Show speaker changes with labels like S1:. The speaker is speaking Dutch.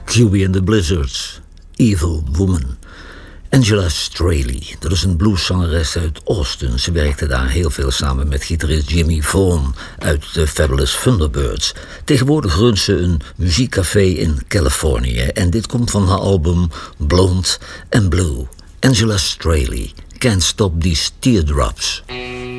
S1: Huey and the Blizzards, Evil Woman. Angela Straley, dat is een blueszangeres uit Austin. Ze werkte daar heel veel samen met gitarist Jimmy Vaughan uit de Fabulous Thunderbirds. Tegenwoordig runt ze een muziekcafé in Californië. En dit komt van haar album Blonde and Blue. Angela Straley, Can't Stop These Teardrops.